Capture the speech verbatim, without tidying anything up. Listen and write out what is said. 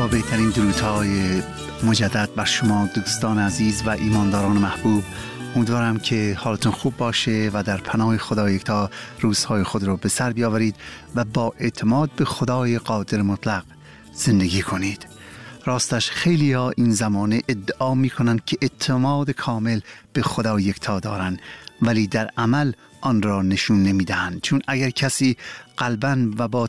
با بهترین درودهای مجدد بر شما دوستان عزیز و ایمانداران محبوب. امیدوارم که حالتون خوب باشه و در پناه خدا یکتا روزهای خود رو به سر بیاورید و با اعتماد به خدای قادر مطلق زندگی کنید. راستش خیلی ها این زمانه ادعا می کنند که اعتماد کامل به خدا یکتا دارند، ولی در عمل آن را نشون نمی دهند. چون اگر کسی قلباً و با